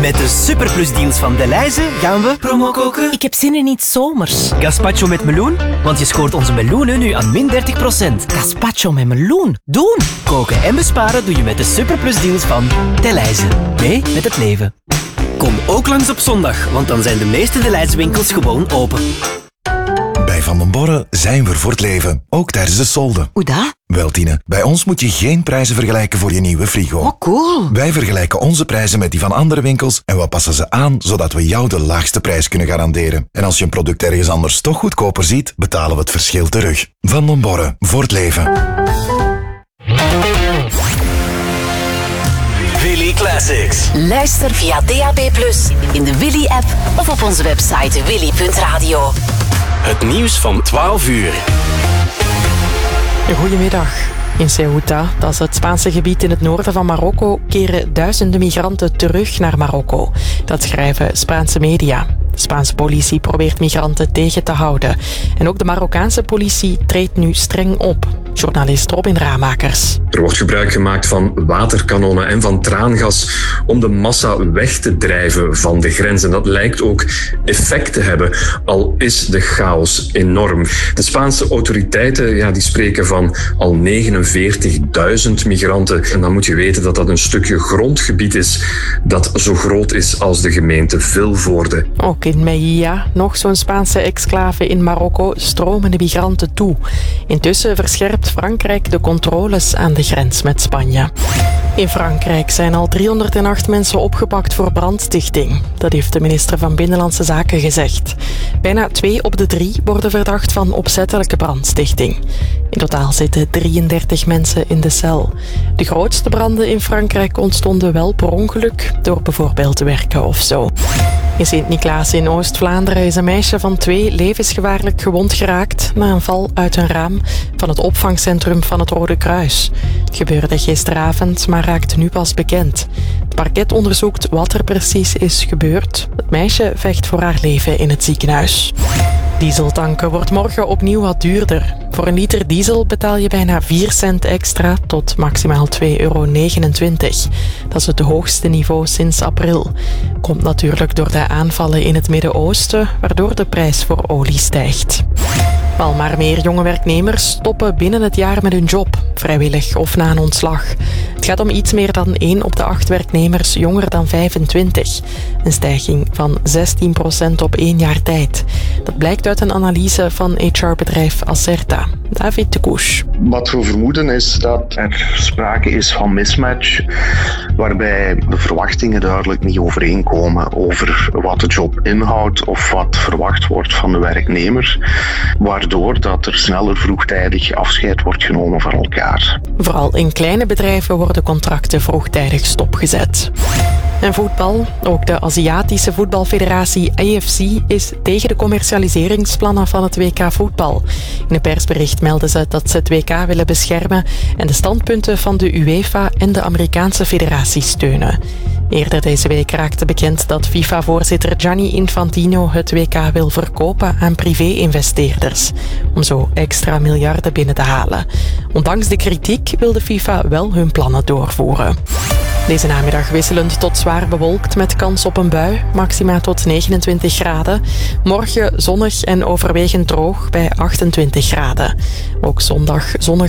Met de superplusdeals van Delhaize gaan we promo koken. Ik heb zin in iets zomers. Gazpacho met meloen, want je scoort onze meloenen nu aan min 30%. Gazpacho met meloen. Doen! Koken en besparen doe je met de superplusdeals van Delhaize. Mee met het leven. Kom ook langs op zondag, want dan zijn de meeste Delhaize winkels gewoon open. Bij Van den Borre zijn we er voor het leven, ook tijdens de solden. Hoe dat? Wel, Tine, bij ons moet je geen prijzen vergelijken voor je nieuwe frigo. Oh, cool. Wij vergelijken onze prijzen met die van andere winkels en we passen ze aan, zodat we jou de laagste prijs kunnen garanderen. En als je een product ergens anders toch goedkoper ziet, betalen we het verschil terug. Van den Borre, voor het leven. Willy Classics. Luister via DAB+, in de Willy-app of op onze website willy.radio. Het nieuws van 12 uur. Goedemiddag. In Ceuta, dat is het Spaanse gebied in het noorden van Marokko, keren duizenden migranten terug naar Marokko. Dat schrijven Spaanse media. De Spaanse politie probeert migranten tegen te houden. En ook de Marokkaanse politie treedt nu streng op. Journalist Robin Ramakers. Er wordt gebruik gemaakt van waterkanonnen en van traangas om de massa weg te drijven van de grens. En dat lijkt ook effect te hebben, al is de chaos enorm. De Spaanse autoriteiten die spreken van al 49.000 migranten. En dan moet je weten dat dat een stukje grondgebied is dat zo groot is als de gemeente Vilvoorde. Ook in Melilla, nog zo'n Spaanse exclave in Marokko, stromen de migranten toe. Intussen verscherpt Frankrijk de controles aan de grens met Spanje. In Frankrijk zijn al 308 mensen opgepakt voor brandstichting. Dat heeft de minister van Binnenlandse Zaken gezegd. Bijna 2 op de 3 worden verdacht van opzettelijke brandstichting. In totaal zitten 33 mensen in de cel. De grootste branden in Frankrijk ontstonden wel per ongeluk, door bijvoorbeeld te werken of zo. In Sint-Niklaas in Oost-Vlaanderen is een meisje van 2 levensgevaarlijk gewond geraakt na een val uit een raam van het opvangcentrum van het Rode Kruis. Het gebeurde gisteravond, maar raakt nu pas bekend. Het parket onderzoekt wat er precies is gebeurd. Het meisje vecht voor haar leven in het ziekenhuis. Dieseltanken wordt morgen opnieuw wat duurder. Voor een liter diesel betaal je bijna 4 cent extra tot maximaal €2,29. Dat is het hoogste niveau sinds april. Komt natuurlijk door de aanvallen in het Midden-Oosten, waardoor de prijs voor olie stijgt. Wel maar meer jonge werknemers stoppen binnen het jaar met hun job, vrijwillig of na een ontslag. Het gaat om iets meer dan 1 op de 8 werknemers jonger dan 25. Een stijging van 16% op 1 jaar tijd. Dat blijkt uit een analyse van HR-bedrijf Acerta. David de Koes. Wat we vermoeden is dat er sprake is van mismatch, waarbij de verwachtingen duidelijk niet overeenkomen over wat de job inhoudt of wat verwacht wordt van de werknemer, waardoor dat er sneller vroegtijdig afscheid wordt genomen van elkaar. Vooral in kleine bedrijven worden contracten vroegtijdig stopgezet. En voetbal. Ook de Aziatische voetbalfederatie AFC is tegen de commercialiseringsplannen van het WK voetbal. In een persbericht melden ze dat ze het WK willen beschermen en de standpunten van de UEFA en de Amerikaanse federatie steunen. Eerder deze week raakte bekend dat FIFA-voorzitter Gianni Infantino het WK wil verkopen aan privé-investeerders, om zo extra miljarden binnen te halen. Ondanks de kritiek wil de FIFA wel hun plannen doorvoeren. Deze namiddag wisselend tot zwaar bewolkt met kans op een bui, maxima tot 29 graden. Morgen zonnig en overwegend droog bij 28 graden. Ook zondag zonnig